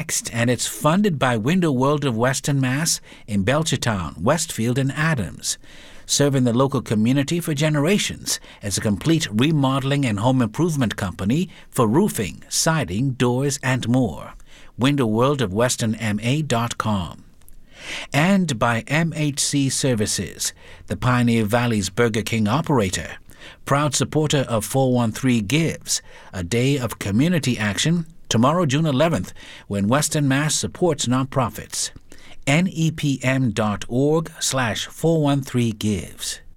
And it's funded by Window World of Western Mass in Belchertown, Westfield, and Adams, serving the local community for generations as a complete remodeling and home improvement company for roofing, siding, doors, and more. WindowWorldOfWesternMA.com. And by MHC Services, the Pioneer Valley's Burger King operator, proud supporter of 413 Gives, a day of community action tomorrow, June 11th, when Western Mass supports nonprofits. NEPM.org/413 Gives.